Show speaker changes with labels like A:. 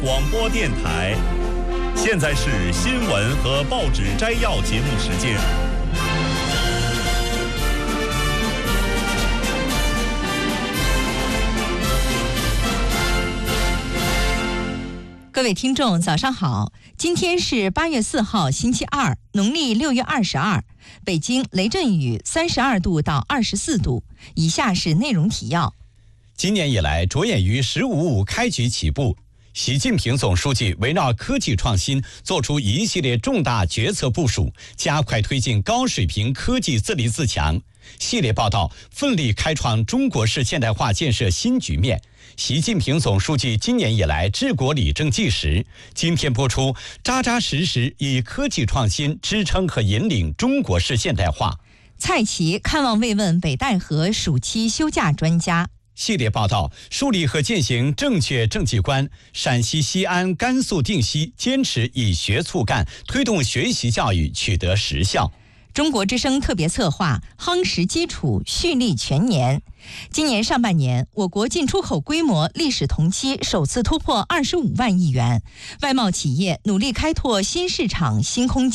A: 广播电台。现在是新闻和报纸摘要节目时间。
B: 各位听众早上好，今天是8月4号星期二，农历6月22，北京雷阵雨32度到24度。以下是内容提要。
C: 今年以来，着眼于“十五五”开局起步，习近平总书记围绕科技创新作出一系列重大决策部署，加快推进高水平科技自立自强。系列报道奋力开创中国式现代化建设新局面。习近平总书记今年以来治国理政纪实。今天播出，扎扎实实以科技创新支撑和引领中国式现代化。
B: 蔡奇看望慰问北戴河暑期休假专家。
C: 系列报道树立和践行正确政绩观。陕西西安、甘肃定西坚持以学促干，推动学习教育取得实效。
B: 中国之声特别策划夯实基础，蓄力全年。今年上半年，我国进出口规模历史同期首次突破25万亿元，外贸企业努力开拓新市场、新空间。